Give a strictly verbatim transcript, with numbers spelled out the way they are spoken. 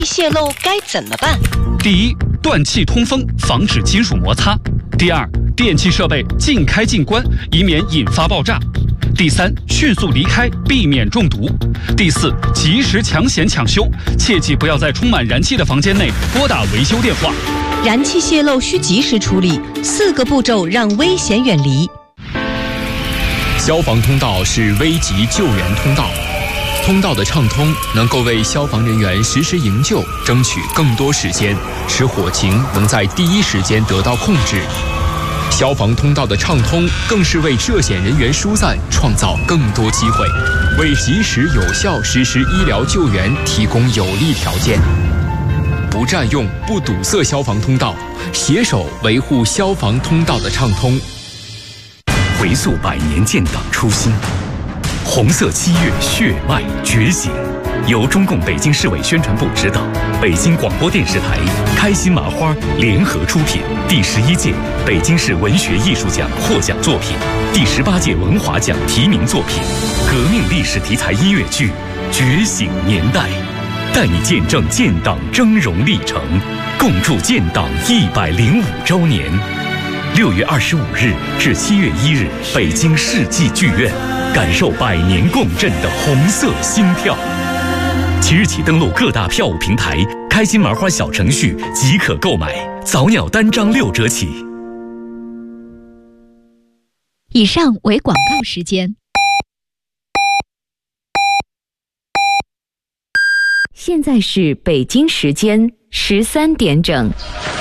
泄漏该怎么办？ 第一，断气通风，防止金属摩擦；第二，电器设备尽开尽关，以免引发爆炸；第三，迅速离开，避免中毒；第四，及时抢险抢修，切记不要在充满燃气的房间内拨打维修电话。 燃气泄漏需及时处理，四个步骤让危险远离。 消防通道是危急救援通道。通道的畅通能够为消防人员实施营救争取更多时间，使火情能在第一时间得到控制。消防通道的畅通更是为涉险人员疏散创造更多机会，为及时有效实施医疗救援提供有利条件。不占用、不堵塞消防通道，携手维护消防通道的畅通。 回溯百年建党初心。红色七月血脉觉醒，由中共北京市委宣传部指导，北京广播电视台、开心麻花联合出品。第十一届北京市文学艺术奖获奖作品，第十八届文华奖提名作品，革命历史题材音乐剧《觉醒年代》，带你见证建党峥嵘历程，共筑建党一百零五周年。六月二十五日至七月一日，北京世纪剧院。感受百年共振的红色心跳，即日起登录各大票务平台，开心麻花小程序即可购买，早鸟单张六折起。 以上为广告时间。现在是北京时间十三点整。